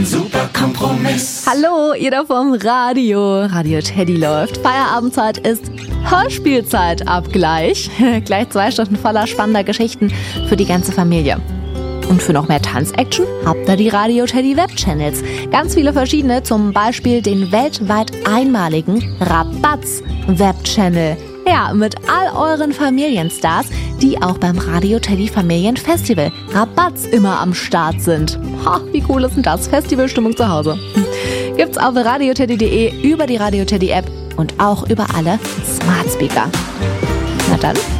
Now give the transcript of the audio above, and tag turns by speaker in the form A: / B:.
A: Super Kompromiss.
B: Hallo, ihr da vom Radio. Radio Teddy läuft. Feierabendzeit ist Hörspielzeit ab gleich. Gleich 2 Stunden voller spannender Geschichten für die ganze Familie. Und für noch mehr Tanzaction habt ihr die Radio Teddy Webchannels. Ganz viele verschiedene, zum Beispiel den weltweit einmaligen Rabatz Webchannel. Ja, mit all euren Familienstars, die auch beim Radio Teddy Familienfestival Rabatz immer am Start sind. Ha, wie cool ist denn das? Festivalstimmung zu Hause. Gibt's auf radioteddy.de, über die Radio Teddy App und auch über alle Smart Speaker. Na dann,